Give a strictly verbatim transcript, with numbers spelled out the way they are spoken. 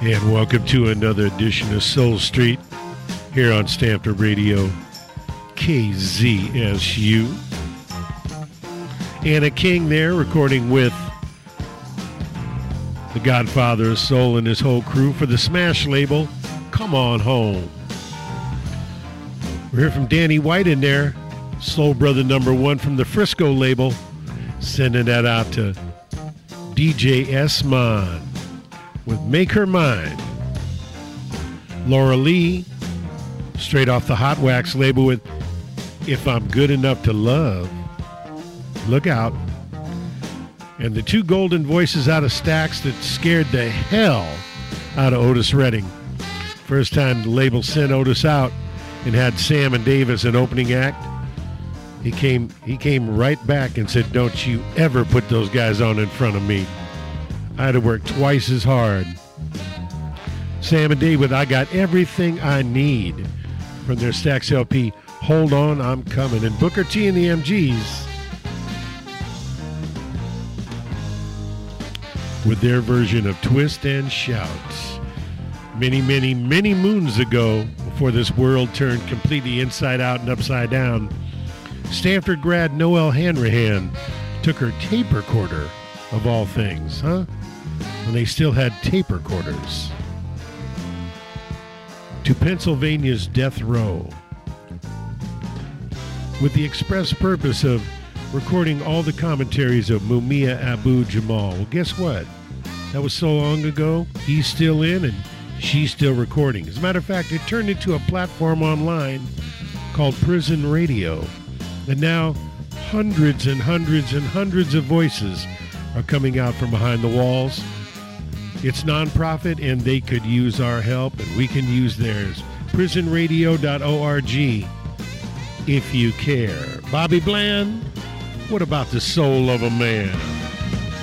And welcome to another edition of Soul Street here on Stanford Radio, K Z S U. Anna King there recording with the Godfather of Soul and his whole crew for the Smash label, Come On Home. We're here from Danny White in there, Soul Brother number one from the Frisco label, sending that out to D J S-Mon with Make Her Mine. Laura Lee, straight off the Hot Wax label with If I'm Good Enough to Love. Look out. And the two golden voices out of Stax that scared the hell out of Otis Redding. First time the label sent Otis out and had Sam and Dave as an opening act, he came he came right back and said, don't you ever put those guys on in front of me. I had to work twice as hard. Sam and Dave with I Got Everything I Need from their Stax L P, Hold On, I'm Coming. And Booker T and the M Gs with their version of Twist and Shout. Many, many, many moons ago, before this world turned completely inside out and upside down, Stanford grad Noelle Hanrahan took her tape recorder, of all things, huh? When they still had tape recorders, to Pennsylvania's death row with the express purpose of recording all the commentaries of Mumia Abu-Jamal. Well, guess what? That was so long ago. He's still in and she's still recording. As a matter of fact, it turned into a platform online called Prison Radio. And now hundreds and hundreds and hundreds of voices are coming out from behind the walls. It's nonprofit and they could use our help and we can use theirs. prison radio dot org if you care. Bobby Bland, what about the soul of a man?